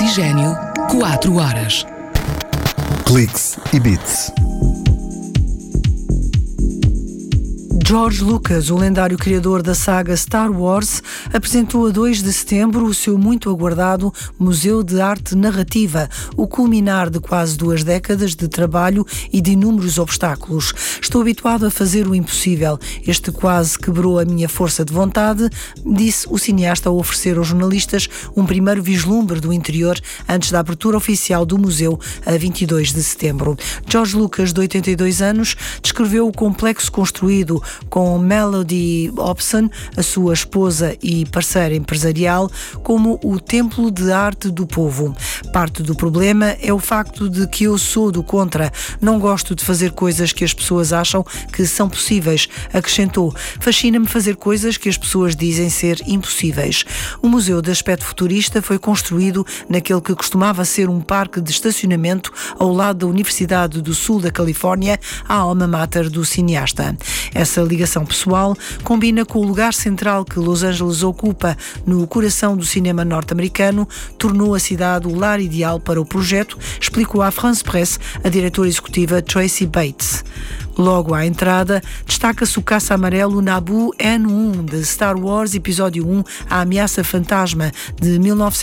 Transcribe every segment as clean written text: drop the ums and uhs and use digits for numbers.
Oxigênio, 4 horas. Cliques e Beats. George Lucas, o lendário criador da saga Star Wars, apresentou a 2 de setembro o seu muito aguardado Museu de Arte Narrativa, o culminar de quase 2 décadas de trabalho e de inúmeros obstáculos. Estou habituado a fazer o impossível. Este quase quebrou a minha força de vontade, disse o cineasta ao oferecer aos jornalistas um primeiro vislumbre do interior antes da abertura oficial do museu a 22 de setembro. George Lucas, de 82 anos, descreveu o complexo construído com Melody Hobson, a sua esposa e parceira empresarial, como o templo de arte do povo. Parte do problema é o facto de que eu sou do contra. Não gosto de fazer coisas que as pessoas acham que são possíveis, acrescentou. Fascina-me fazer coisas que as pessoas dizem ser impossíveis. O museu de aspecto futurista foi construído naquele que costumava ser um parque de estacionamento ao lado da Universidade do Sul da Califórnia, a alma mater do cineasta. Essa ligação pessoal combina com o lugar central que Los Angeles ocupa no coração do cinema norte-americano, tornou a cidade o lar ideal para o projeto, explicou à France Presse a diretora executiva Tracy Bates. Logo à entrada, destaca-se o caça amarelo Naboo N1 de Star Wars Episódio 1, A Ameaça Fantasma, de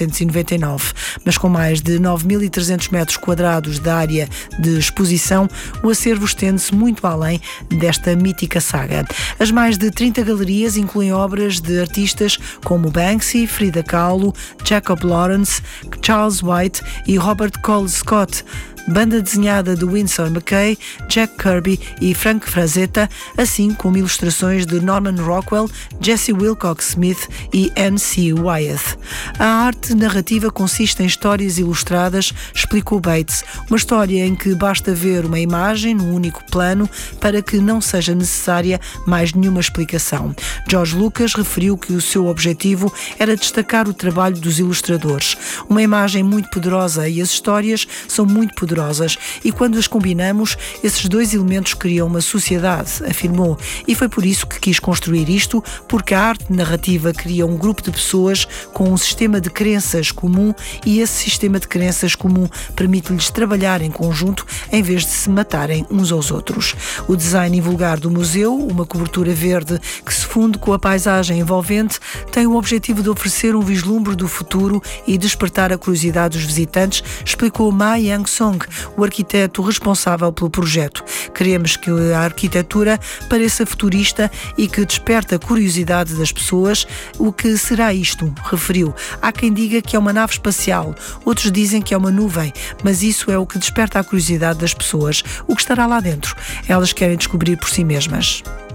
1999. Mas com mais de 9.300 metros quadrados de área de exposição, o acervo estende-se muito além desta mítica saga. As mais de 30 galerias incluem obras de artistas como Banksy, Frida Kahlo, Jacob Lawrence, Charles White e Robert Cole Scott, banda desenhada de Winsor McCay, Jack Kirby e Frank Frazetta, assim como ilustrações de Norman Rockwell, Jesse Wilcox Smith e N.C. Wyeth. A arte narrativa consiste em histórias ilustradas, explicou Bates, uma história em que basta ver uma imagem num único plano para que não seja necessária mais nenhuma explicação. George Lucas referiu que o seu objetivo era destacar o trabalho dos ilustradores. Uma imagem muito poderosa e as histórias são muito poderosas. E quando as combinamos, esses dois elementos criam uma sociedade, afirmou. E foi por isso que quis construir isto, porque a arte narrativa cria um grupo de pessoas com um sistema de crenças comum e esse sistema de crenças comum permite-lhes trabalhar em conjunto em vez de se matarem uns aos outros. O design invulgar do museu, uma cobertura verde que se funde com a paisagem envolvente, tem o objetivo de oferecer um vislumbre do futuro e despertar a curiosidade dos visitantes, explicou Ma Yang-song, o arquiteto responsável pelo projeto. Queremos que a arquitetura pareça futurista e que desperte a curiosidade das pessoas. O que será isto? Referiu. Há quem diga que é uma nave espacial, outros dizem que é uma nuvem, mas isso é o que desperta a curiosidade das pessoas. O que estará lá dentro? Elas querem descobrir por si mesmas.